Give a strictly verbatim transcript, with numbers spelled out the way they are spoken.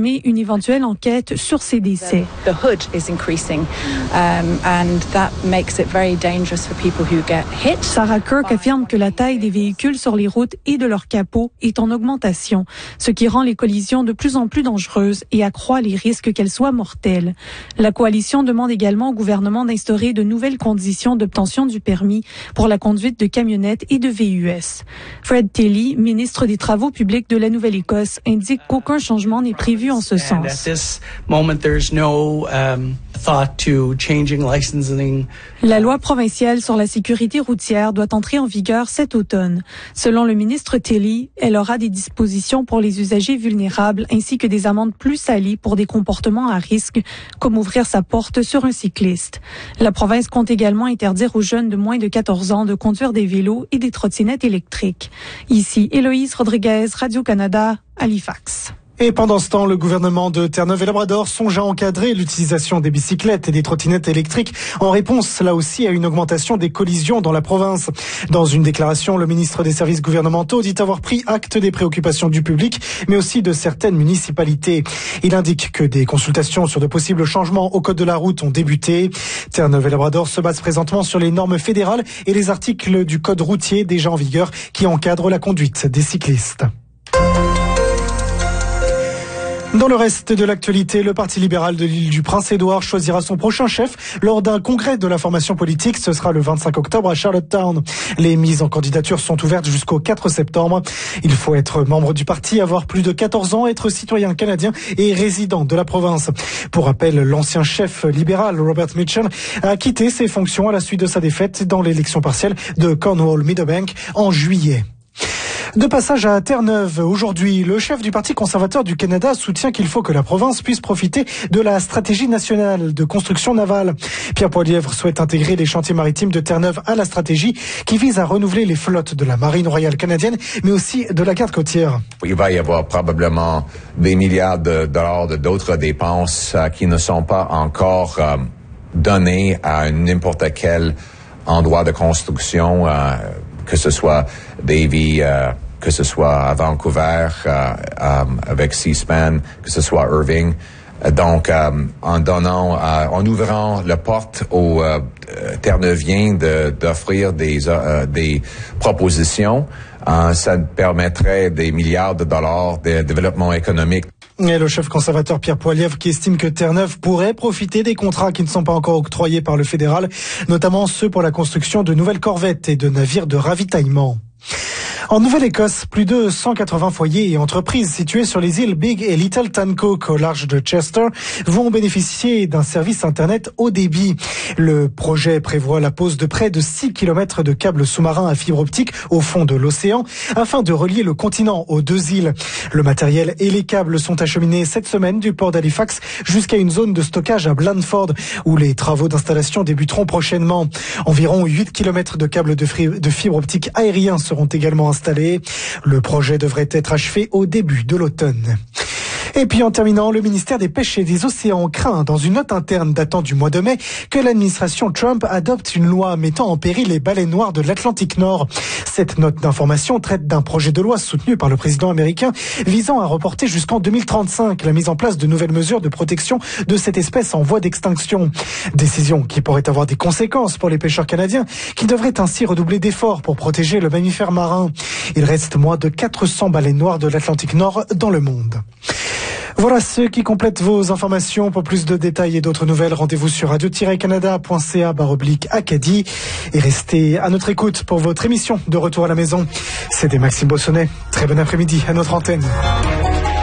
entamer une éventuelle enquête sur ces décès. The hood is increasing, um, and that makes it very dangerous for people who get hit. Sarah Kirk affirme que la taille des véhicules sur les routes et de leurs capots est en augmentation, ce qui rend les collisions de plus en plus dangereuses et accroît les risques qu'elles soient mortelles. La coalition demande également au gouvernement d'instaurer de nouvelles conditions d'obtention du permis pour la conduite de camionnettes et de V U S. Fred Tilley, ministre des Travaux publics de la Nouvelle-Écosse, indique qu'aucun changement n'est prévu en ce sens. La loi provinciale sur la sécurité routière doit entrer en vigueur cet automne. Selon le ministre Tilley, elle aura des dispositions pour les usagers vulnérables ainsi que des amendes plus salies pour des comportements à risque, comme ouvrir sa porte sur un cycliste. La province compte également interdire aux jeunes de moins de quatorze ans de conduire des vélos et des trottinettes électriques. Ici, Héloïse Rodriguez, Radio-Canada, Halifax. Et pendant ce temps, le gouvernement de Terre-Neuve et Labrador songe à encadrer l'utilisation des bicyclettes et des trottinettes électriques en réponse, là aussi, à une augmentation des collisions dans la province. Dans une déclaration, le ministre des Services gouvernementaux dit avoir pris acte des préoccupations du public, mais aussi de certaines municipalités. Il indique que des consultations sur de possibles changements au code de la route ont débuté. Terre-Neuve et Labrador se basent présentement sur les normes fédérales et les articles du code routier déjà en vigueur qui encadrent la conduite des cyclistes. Dans le reste de l'actualité, le Parti libéral de l'île du Prince-Édouard choisira son prochain chef lors d'un congrès de la formation politique. Ce sera le vingt-cinq octobre à Charlottetown. Les mises en candidature sont ouvertes jusqu'au quatre septembre. Il faut être membre du parti, avoir plus de quatorze ans, être citoyen canadien et résident de la province. Pour rappel, l'ancien chef libéral Robert Mitchell a quitté ses fonctions à la suite de sa défaite dans l'élection partielle de Cornwall-Meadowbank en juillet. De passage à Terre-Neuve, aujourd'hui, le chef du Parti conservateur du Canada soutient qu'il faut que la province puisse profiter de la stratégie nationale de construction navale. Pierre Poilievre souhaite intégrer les chantiers maritimes de Terre-Neuve à la stratégie qui vise à renouveler les flottes de la Marine royale canadienne, mais aussi de la garde côtière. Il va y avoir probablement des milliards de dollars de d'autres dépenses euh, qui ne sont pas encore euh, données à n'importe quel endroit de construction, euh, que ce soit Davie, euh, que ce soit à Vancouver, euh, euh, avec C-SPAN, que ce soit Irving. Donc, euh, en donnant, euh, en ouvrant la porte aux euh, Terre-Neuviens de, d'offrir des, euh, des propositions, euh, ça permettrait des milliards de dollars de développement économique. Et le chef conservateur Pierre Poilievre qui estime que Terre-Neuve pourrait profiter des contrats qui ne sont pas encore octroyés par le fédéral, notamment ceux pour la construction de nouvelles corvettes et de navires de ravitaillement. En Nouvelle-Écosse, plus de cent quatre-vingts foyers et entreprises situés sur les îles Big et Little Tancook au large de Chester vont bénéficier d'un service Internet haut débit. Le projet prévoit la pose de près de six kilomètres de câbles sous-marins à fibre optique au fond de l'océan afin de relier le continent aux deux îles. Le matériel et les câbles sont acheminés cette semaine du port d'Halifax jusqu'à une zone de stockage à Blandford où les travaux d'installation débuteront prochainement. Environ huit kilomètres de câbles de fibre optique aériens seront également installés. Le projet devrait être achevé au début de l'automne. Et puis en terminant, le ministère des Pêches et des Océans craint, dans une note interne datant du mois de mai, que l'administration Trump adopte une loi mettant en péril les baleines noires de l'Atlantique Nord. Cette note d'information traite d'un projet de loi soutenu par le président américain visant à reporter jusqu'en deux mille trente-cinq la mise en place de nouvelles mesures de protection de cette espèce en voie d'extinction. Décision qui pourrait avoir des conséquences pour les pêcheurs canadiens qui devraient ainsi redoubler d'efforts pour protéger le mammifère marin. Il reste moins de quatre cents baleines noires de l'Atlantique Nord dans le monde. Voilà ce qui complète vos informations. Pour plus de détails et d'autres nouvelles, rendez-vous sur radio tiret canada point c a barre oblique Acadie et restez à notre écoute pour votre émission de Retour à la maison. C'était Maxime Bossonnet. Très bon après-midi à notre antenne.